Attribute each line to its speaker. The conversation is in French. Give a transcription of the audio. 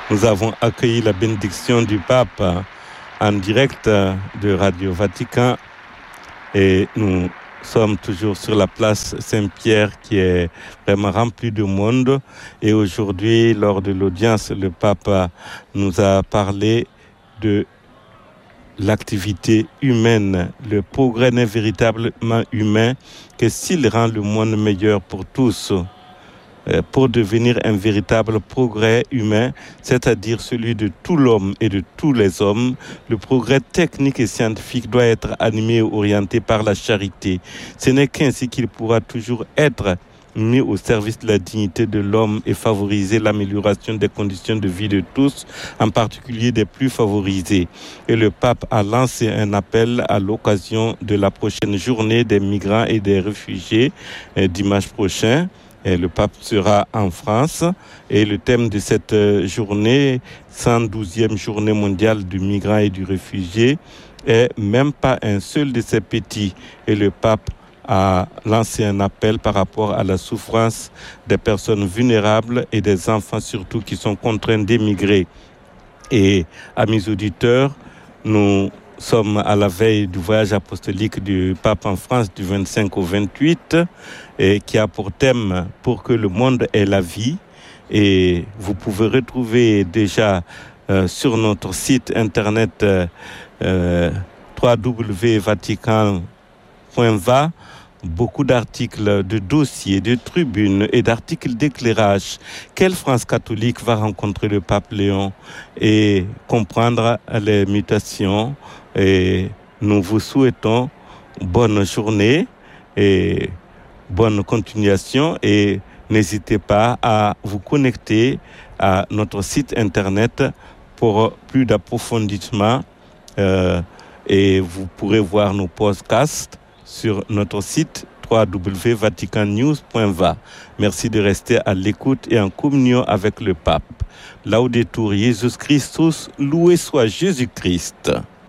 Speaker 1: Nous avons accueilli la bénédiction du pape en direct de Radio Vatican et nous sommes toujours sur la place Saint-Pierre qui est vraiment remplie de monde. Et aujourd'hui, lors de l'audience, le pape nous a parlé de l'activité humaine. Le progrès n'est véritablement humain que s'il rend le monde meilleur pour tous. Pour devenir un véritable progrès humain, c'est-à-dire celui de tout l'homme et de tous les hommes, le progrès technique et scientifique doit être animé et orienté par la charité. Ce n'est qu'ainsi qu'il pourra toujours être mis au service de la dignité de l'homme et favoriser l'amélioration des conditions de vie de tous, en particulier des plus favorisés. Et le pape a lancé un appel à l'occasion de la prochaine journée des migrants et des réfugiés dimanche prochain. Et le pape sera en France et le thème de cette journée, 112e journée mondiale du migrant et du réfugié, est même pas un seul de ces petits. Et le pape a lancé un appel par rapport à la souffrance des personnes vulnérables et des enfants surtout qui sont contraints d'émigrer. Et amis auditeurs, nous sommes à la veille du voyage apostolique du pape en France du 25 au 28 et qui a pour thème « Pour que le monde ait la vie ». Et vous pouvez retrouver déjà sur notre site internet www.vatican.va beaucoup d'articles, de dossiers, de tribunes et d'articles d'éclairage. Quelle France catholique va rencontrer le pape Léon et comprendre les mutations. Et nous vous souhaitons bonne journée et bonne continuation et n'hésitez pas à vous connecter à notre site internet pour plus d'approfondissement et vous pourrez voir nos podcasts sur notre site www.vaticannews.va. Merci de rester à l'écoute et en communion avec le pape. Laudetur Jesus Christus, loué soit Jésus-Christ.